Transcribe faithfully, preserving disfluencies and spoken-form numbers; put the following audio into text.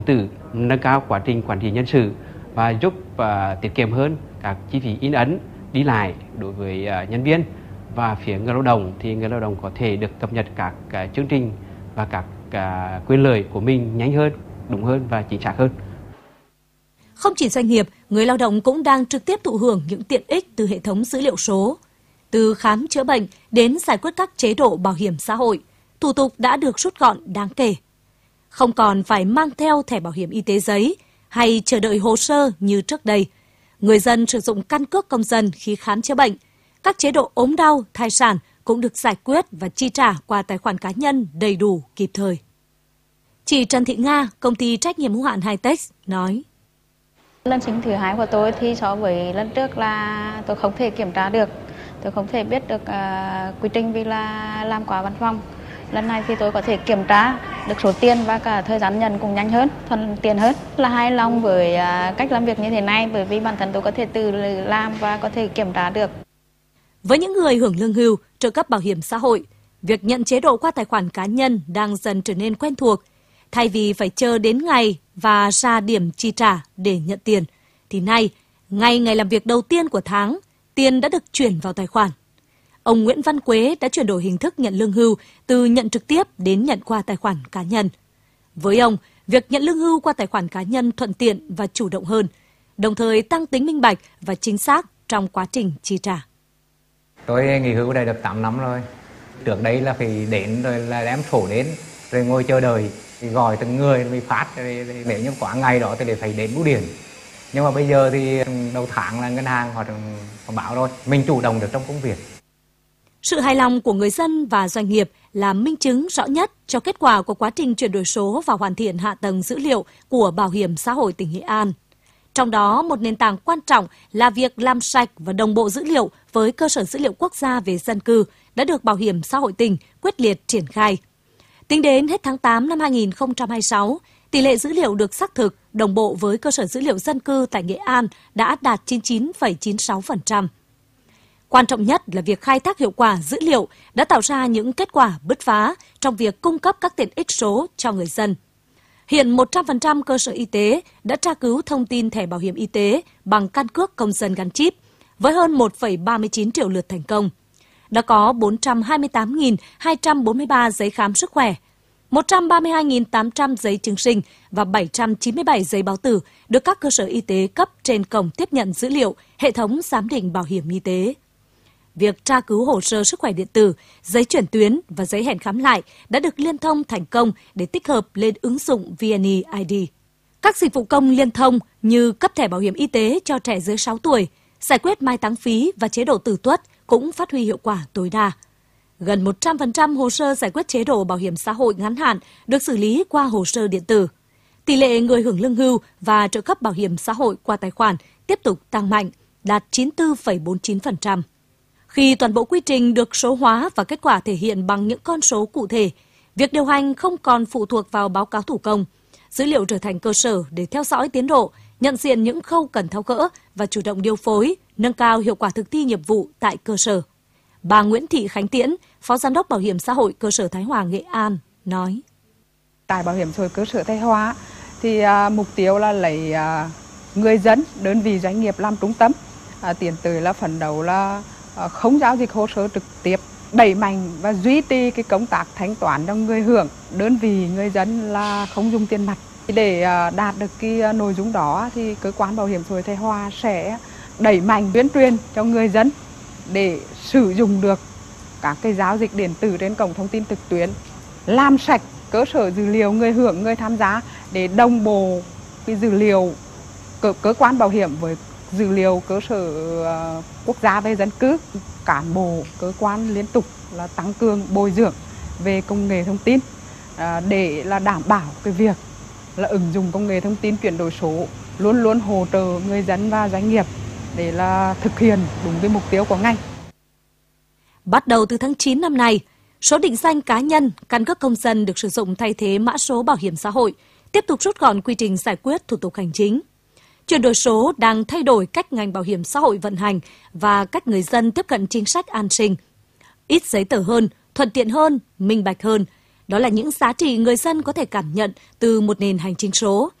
Từ nâng cao quá trình quản trị nhân sự và giúp uh, tiết kiệm hơn các chi phí in ấn đi lại đối với uh, nhân viên, và phía người lao động thì người lao động có thể được cập nhật các uh, chương trình và các uh, quyền lợi của mình nhanh hơn, đúng hơn và chính xác hơn. Không chỉ doanh nghiệp, người lao động cũng đang trực tiếp thụ hưởng những tiện ích từ hệ thống dữ liệu số. Từ khám chữa bệnh đến giải quyết các chế độ bảo hiểm xã hội, thủ tục đã được rút gọn đáng kể. Không còn phải mang theo thẻ bảo hiểm y tế giấy hay chờ đợi hồ sơ như trước đây. Người dân sử dụng căn cước công dân khi khám chữa bệnh. Các chế độ ốm đau, thai sản cũng được giải quyết và chi trả qua tài khoản cá nhân đầy đủ, kịp thời. Chị Trần Thị Nga, công ty trách nhiệm hữu hạn Hitech nói: Lần sinh thứ hai của tôi thì so với lần trước là tôi không thể kiểm tra được, tôi không thể biết được uh, quy trình vì là làm qua văn phòng. Lần này thì tôi có thể kiểm tra được số tiền và cả thời gian nhận cũng nhanh hơn, thuận tiện hơn. Là hài lòng với uh, cách làm việc như thế này, bởi vì bản thân tôi có thể tự làm và có thể kiểm tra được. Với những người hưởng lương hưu, trợ cấp bảo hiểm xã hội, việc nhận chế độ qua tài khoản cá nhân đang dần trở nên quen thuộc. Thay vì phải chờ đến ngày và ra điểm chi trả để nhận tiền, thì nay, ngay ngày làm việc đầu tiên của tháng, tiền đã được chuyển vào tài khoản. Ông Nguyễn Văn Quế đã chuyển đổi hình thức nhận lương hưu từ nhận trực tiếp đến nhận qua tài khoản cá nhân. Với ông, việc nhận lương hưu qua tài khoản cá nhân thuận tiện và chủ động hơn, đồng thời tăng tính minh bạch và chính xác trong quá trình chi trả. Tôi nghỉ hưu đây được tám năm rồi. Trước đây là phải đến rồi là đem sổ đến, rồi ngồi chờ đợi, gọi từng người mới phát, nếu như quá ngày đó thì để phải đến bưu điện. Nhưng mà bây giờ thì đầu tháng là ngân hàng họ bảo rồi, mình chủ động được trong công việc. Sự hài lòng của người dân và doanh nghiệp là minh chứng rõ nhất cho kết quả của quá trình chuyển đổi số và hoàn thiện hạ tầng dữ liệu của Bảo hiểm xã hội tỉnh Nghệ An. Trong đó, một nền tảng quan trọng là việc làm sạch và đồng bộ dữ liệu với cơ sở dữ liệu quốc gia về dân cư đã được Bảo hiểm xã hội tỉnh quyết liệt triển khai. Tính đến hết tháng tám năm hai nghìn không trăm hai mươi sáu, tỷ lệ dữ liệu được xác thực đồng bộ với cơ sở dữ liệu dân cư tại Nghệ An đã đạt chín mươi chín phẩy chín mươi sáu phần trăm. Quan trọng nhất là việc khai thác hiệu quả dữ liệu đã tạo ra những kết quả bứt phá trong việc cung cấp các tiện ích số cho người dân. Hiện một trăm phần trăm cơ sở y tế đã tra cứu thông tin thẻ bảo hiểm y tế bằng căn cước công dân gắn chip, với hơn một phẩy ba mươi chín triệu lượt thành công. Đã có bốn trăm hai mươi tám nghìn hai trăm bốn mươi ba giấy khám sức khỏe, một trăm ba mươi hai nghìn tám trăm giấy chứng sinh và bảy trăm chín mươi bảy giấy báo tử được các cơ sở y tế cấp trên cổng tiếp nhận dữ liệu hệ thống giám định bảo hiểm y tế. Việc tra cứu hồ sơ sức khỏe điện tử, giấy chuyển tuyến và giấy hẹn khám lại đã được liên thông thành công để tích hợp lên ứng dụng vê en e i đê. Các dịch vụ công liên thông như cấp thẻ bảo hiểm y tế cho trẻ dưới sáu tuổi, giải quyết mai táng phí và chế độ tử tuất cũng phát huy hiệu quả tối đa. Gần một trăm phần trăm hồ sơ giải quyết chế độ bảo hiểm xã hội ngắn hạn được xử lý qua hồ sơ điện tử. Tỷ lệ người hưởng lương hưu và trợ cấp bảo hiểm xã hội qua tài khoản tiếp tục tăng mạnh, đạt chín mươi tư phẩy bốn mươi chín phần trăm. Khi toàn bộ quy trình được số hóa và kết quả thể hiện bằng những con số cụ thể, việc điều hành không còn phụ thuộc vào báo cáo thủ công. Dữ liệu trở thành cơ sở để theo dõi tiến độ, nhận diện những khâu cần tháo gỡ và chủ động điều phối, nâng cao hiệu quả thực thi nhiệm vụ tại cơ sở. Bà Nguyễn Thị Khánh Tiễn, Phó Giám đốc Bảo hiểm xã hội cơ sở Thái Hòa, Nghệ An, nói: Tại Bảo hiểm xã hội cơ sở Thái Hòa thì à, mục tiêu là lấy à, người dân, đơn vị doanh nghiệp làm trung tâm, à, tiến tới là phấn đấu là à, không giao dịch hồ sơ trực tiếp, đẩy mạnh và duy trì cái công tác thanh toán cho người hưởng, đơn vị người dân là không dùng tiền mặt. Để à, đạt được cái nội dung đó thì cơ quan Bảo hiểm xã hội Thái Hòa sẽ đẩy mạnh tuyên truyền cho người dân để sử dụng được các cái giao dịch điện tử trên cổng thông tin trực tuyến, làm sạch cơ sở dữ liệu người hưởng, người tham gia để đồng bộ cái dữ liệu cơ, cơ quan bảo hiểm với dữ liệu cơ sở uh, quốc gia về dân cư. Cán bộ cơ quan liên tục là tăng cường bồi dưỡng về công nghệ thông tin uh, để là đảm bảo cái việc là ứng dụng công nghệ thông tin chuyển đổi số, luôn luôn hỗ trợ người dân và doanh nghiệp để là thực hiện đúng cái mục tiêu của ngành. Bắt đầu từ tháng chín năm nay, số định danh cá nhân, căn cước công dân được sử dụng thay thế mã số bảo hiểm xã hội, tiếp tục rút gọn quy trình giải quyết thủ tục hành chính. Chuyển đổi số đang thay đổi cách ngành bảo hiểm xã hội vận hành và cách người dân tiếp cận chính sách an sinh. Ít giấy tờ hơn, thuận tiện hơn, minh bạch hơn. Đó là những giá trị người dân có thể cảm nhận từ một nền hành chính số.